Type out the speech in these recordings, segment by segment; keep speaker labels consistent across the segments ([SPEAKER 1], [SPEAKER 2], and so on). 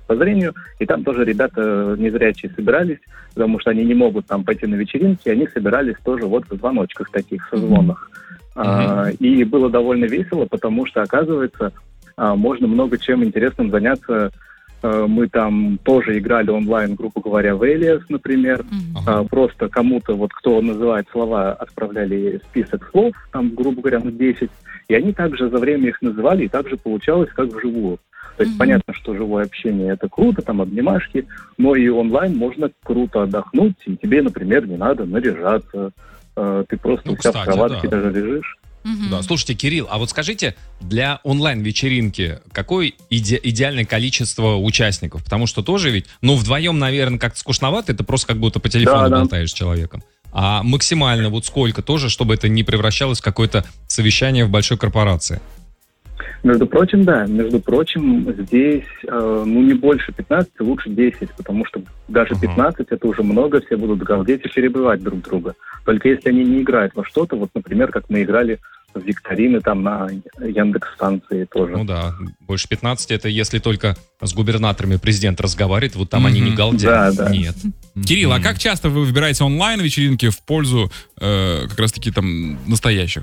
[SPEAKER 1] по зрению, и там тоже ребята незрячие собирались, потому что они не могут там пойти на вечеринки, они собирались тоже вот в звоночках таких, в созвонах. И было довольно весело, потому что, оказывается, можно много чем интересным заняться. Мы там тоже играли онлайн, грубо говоря, в Alias, например. Просто кому-то, вот кто называет слова, отправляли список слов, там, грубо говоря, 10. И они также за время их называли, и также получалось, как вживую. То есть понятно, что живое общение — это круто, там обнимашки, но и онлайн можно круто отдохнуть, и тебе, например, не надо наряжаться. Ты просто у себя в кроватке даже лежишь.
[SPEAKER 2] Да, слушайте, Кирилл, а вот скажите, для онлайн-вечеринки какое идеальное количество участников? Потому что тоже ведь, вдвоем, наверное, как-то скучновато, это просто как будто по телефону болтаешь с человеком. А максимально вот сколько тоже, чтобы это не превращалось в какое-то совещание в большой корпорации?
[SPEAKER 1] Между прочим, да. Между прочим, здесь, не больше 15, лучше 10, потому что даже 15 это уже много, все будут галдеть и перебивать друг друга. Только если они не играют во что-то, вот, например, как мы играли в викторины там на Яндекс-станции тоже. Ну да,
[SPEAKER 2] больше 15 это если только с губернаторами президент разговаривает, вот там они не галдят.
[SPEAKER 1] Да.
[SPEAKER 2] Нет.
[SPEAKER 3] Кирилл, а как часто вы выбираете онлайн-вечеринки в пользу как раз-таки там настоящих?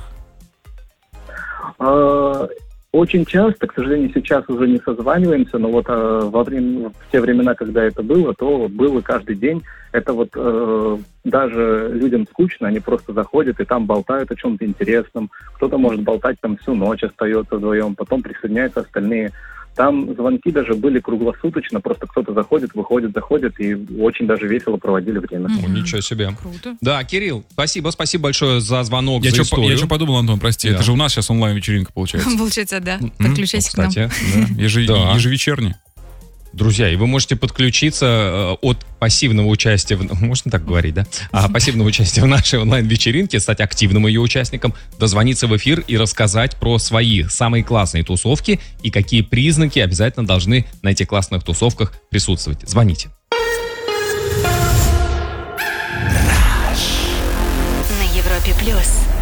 [SPEAKER 1] Очень часто, к сожалению, сейчас уже не созваниваемся, но вот в те времена, когда это было, то было каждый день. Это вот даже людям скучно, они просто заходят и там болтают о чем-то интересном. Кто-то может болтать там всю ночь, остается вдвоем, потом присоединяются остальные. Там звонки даже были круглосуточно, просто кто-то заходит, выходит, заходит, и очень даже весело проводили время.
[SPEAKER 2] Ничего себе.
[SPEAKER 4] Круто.
[SPEAKER 2] Да, Кирилл, спасибо большое за звонок, за историю.
[SPEAKER 3] Я что подумал, Антон, прости, это же у нас сейчас онлайн-вечеринка получается.
[SPEAKER 4] Получается, да. Подключайся к нам.
[SPEAKER 3] Ежевечерне.
[SPEAKER 2] Друзья, и вы можете подключиться от пассивного участия, можно так говорить, да? Пассивного участия в нашей онлайн-вечеринке, стать активным ее участником, дозвониться в эфир и рассказать про свои самые классные тусовки и какие признаки обязательно должны на этих классных тусовках присутствовать. Звоните.
[SPEAKER 5] На Европе+.